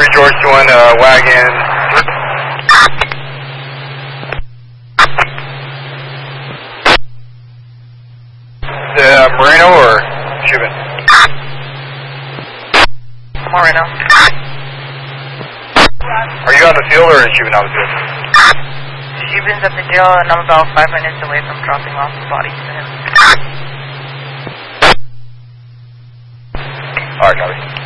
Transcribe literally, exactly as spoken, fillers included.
three George to one uh, wagon. Uh, Moreno or Cuban? Moreno. Are you on the field or is Cuban on the field? Cuban's at the jail and I'm about five minutes away from dropping off the bodies to him. Alright, copy.